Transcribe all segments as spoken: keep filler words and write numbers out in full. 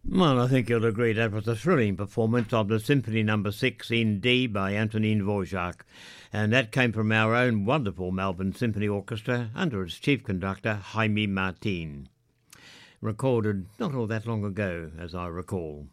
Well, I think you'll agree that was a thrilling performance of the Symphony Number Six in D by Antonin Dvorak, and that came from our own wonderful Melbourne Symphony Orchestra under its chief conductor Jaime Martin. Recorded not all that long ago, as I recall.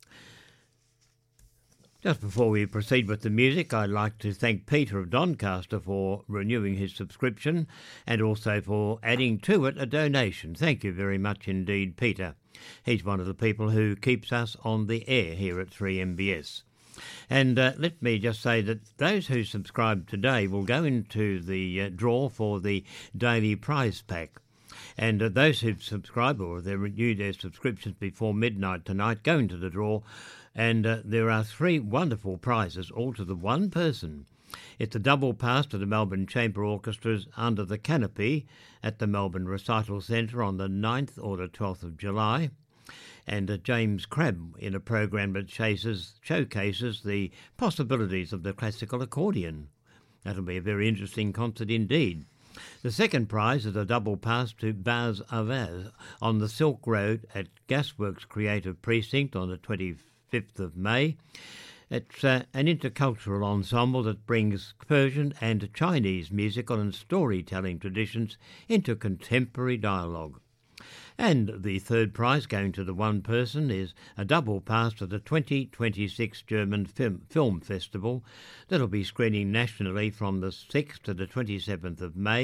Just before we proceed with the music, I'd like to thank Peter of Doncaster for renewing his subscription and also for adding to it a donation. Thank you very much indeed, Peter. He's one of the people who keeps us on the air here at three M B S. And uh, let me just say that those who subscribe today will go into the uh, draw for the daily prize pack. And uh, those who've subscribed or they renew their subscriptions before midnight tonight go into the draw. And uh, there are three wonderful prizes, all to the one person. It's a double pass to the Melbourne Chamber Orchestras Under the Canopy at the Melbourne Recital Centre on the ninth or the twelfth of July. And uh, James Crabb in a program that chases, showcases the possibilities of the classical accordion. That'll be a very interesting concert indeed. The second prize is a double pass to Baz Avaz on the Silk Road at Gasworks Creative Precinct on the twenty-fifth of May. It's uh, an intercultural ensemble that brings Persian and Chinese musical and storytelling traditions into contemporary dialogue. And the third prize, going to the one person, is a double pass to the twenty twenty-six German Film, Film Festival that'll be screening nationally from the sixth to the twenty-seventh of May